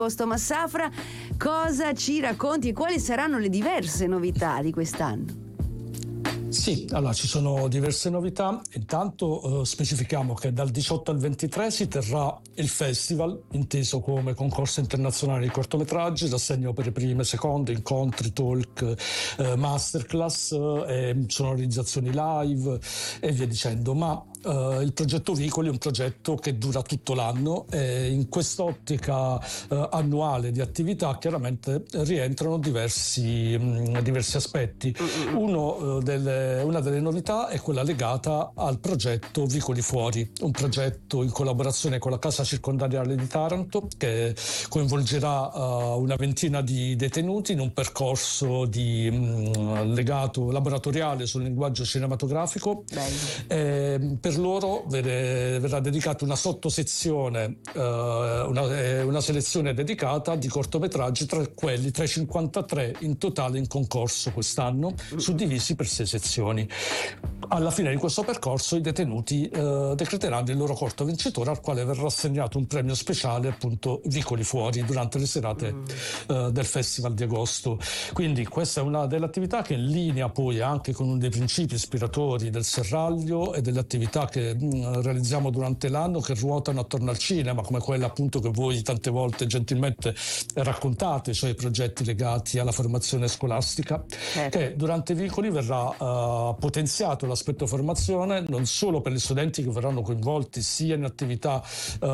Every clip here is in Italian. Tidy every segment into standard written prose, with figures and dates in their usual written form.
Agosto Massafra, cosa ci racconti e quali saranno le diverse novità di quest'anno? Sì, allora ci sono diverse novità. Intanto specifichiamo che dal 18 al 23 si terrà il festival, inteso come concorso internazionale di cortometraggi, rassegna opere prime, seconde, incontri, talk, masterclass, sonorizzazioni live e via dicendo. Ma il progetto Vicoli è un progetto che dura tutto l'anno e in quest'ottica annuale di attività chiaramente rientrano diversi aspetti. Una delle novità è quella legata al progetto Vicoli Fuori, un progetto in collaborazione con la Casa Circondariale di Taranto che coinvolgerà una ventina di detenuti in un percorso legato laboratoriale sul linguaggio cinematografico. Per loro verrà dedicata una sottosezione, una selezione dedicata di cortometraggi tra i 53 in totale in concorso quest'anno, suddivisi per 6 sezioni. Alla fine di questo percorso i detenuti decreteranno il loro corto vincitore, al quale verrà assegnato un premio speciale, appunto Vicoli Fuori, durante le serate del Festival di agosto. Quindi questa è una delle attività che è in linea poi anche con uno dei principi ispiratori del Serraglio e delle attività che realizziamo durante l'anno, che ruotano attorno al cinema, come quella appunto che voi tante volte gentilmente raccontate, cioè i progetti legati alla formazione scolastica, che durante i Vicoli verrà potenziato l'aspetto formazione non solo per gli studenti che verranno coinvolti sia in attività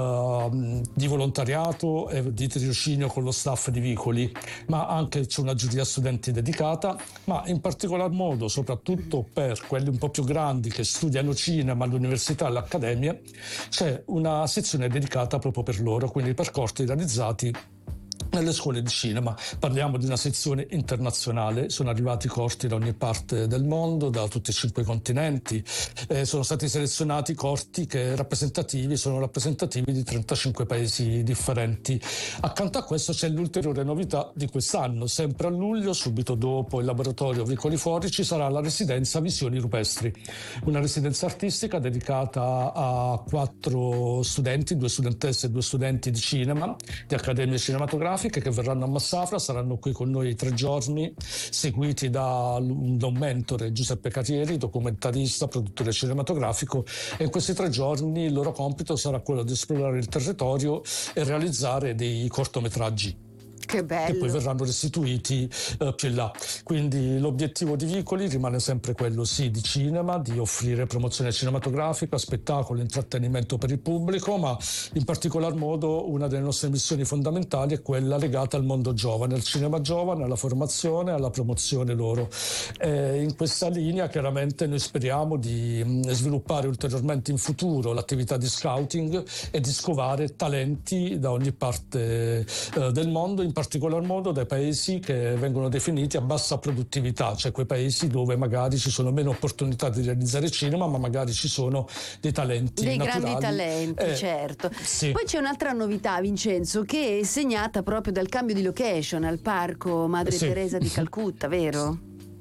di volontariato e di tirocinio con lo staff di Vicoli, ma anche c'è una giuria studenti dedicata, ma in particolar modo soprattutto per quelli un po' più grandi che studiano cinema all'università e all'accademia c'è una sezione dedicata proprio per loro, quindi i percorsi realizzati nelle scuole di cinema. Parliamo di una sezione internazionale, sono arrivati corti da ogni parte del mondo, da tutti e 5 continenti, sono stati selezionati corti che sono rappresentativi di 35 paesi differenti. Accanto a questo c'è l'ulteriore novità di quest'anno, sempre a luglio, subito dopo il laboratorio Vicoli Fuori, ci sarà la residenza Visioni Rupestri, una residenza artistica dedicata a 4 studenti, 2 studentesse e 2 studenti di cinema, di accademie cinematografiche, che verranno a Massafra, saranno qui con noi 3 giorni, seguiti da un mentore, Giuseppe Carrieri, documentarista, produttore cinematografico, e in questi 3 giorni il loro compito sarà quello di esplorare il territorio e realizzare dei cortometraggi. Che bello. Che poi verranno restituiti più in là. Quindi l'obiettivo di Vicoli rimane sempre quello, sì, di cinema, di offrire promozione cinematografica, spettacolo, intrattenimento per il pubblico, ma in particolar modo una delle nostre missioni fondamentali è quella legata al mondo giovane, al cinema giovane, alla formazione, alla promozione loro. In questa linea chiaramente noi speriamo di sviluppare ulteriormente in futuro l'attività di scouting e di scovare talenti da ogni parte del mondo, in particolar modo dai paesi che vengono definiti a bassa produttività, cioè quei paesi dove magari ci sono meno opportunità di realizzare cinema, ma magari ci sono dei talenti naturali. Grandi talenti, certo. Sì. Poi c'è un'altra novità, Vincenzo, che è segnata proprio dal cambio di location al parco Madre Teresa di Calcutta, vero?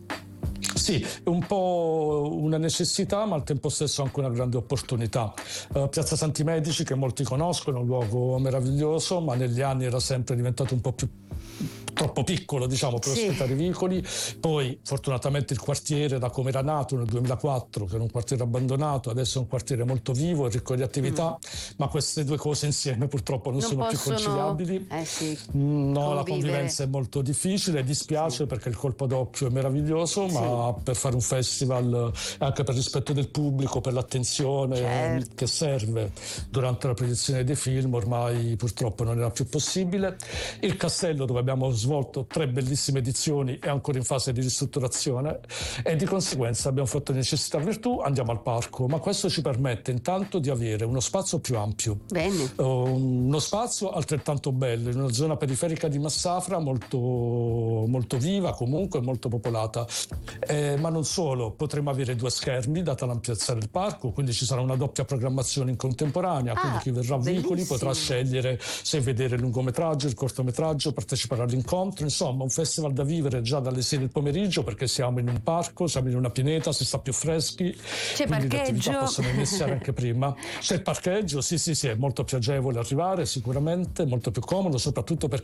Sì, è un po' una necessità, ma al tempo stesso anche una grande opportunità. Piazza Santi Medici, che molti conoscono, è un luogo meraviglioso, ma negli anni era sempre diventato un po' troppo piccolo, diciamo, per ospitare i Vicoli. Poi fortunatamente il quartiere, da come era nato nel 2004, che era un quartiere abbandonato, adesso è un quartiere molto vivo e ricco di attività, ma queste 2 cose insieme purtroppo non sono più conciliabili. No, la convivenza è molto difficile, dispiace perché il colpo d'occhio è meraviglioso, ma per fare un festival, anche per rispetto del pubblico, per l'attenzione che serve durante la proiezione dei film, ormai purtroppo non era più possibile. Il castello, dove abbiamo svolto 3 bellissime edizioni, è ancora in fase di ristrutturazione e di conseguenza abbiamo fatto necessità virtù, andiamo al parco, ma questo ci permette intanto di avere uno spazio più ampio. Bene. Uno spazio altrettanto bello in una zona periferica di Massafra molto, molto viva, comunque molto popolata, ma non solo, potremo avere 2 schermi data l'ampiezza del parco, quindi ci sarà una doppia programmazione in contemporanea, quindi chi verrà a Vicoli potrà scegliere se vedere il lungometraggio, il cortometraggio, partecipare all'incontro, insomma un festival da vivere già dalle 6 del pomeriggio, perché siamo in un parco, siamo in una pineta, si sta più freschi, c'è quindi parcheggio, le attività possono iniziare anche prima. C'è il parcheggio, sì, è molto più agevole arrivare, sicuramente molto più comodo, soprattutto perché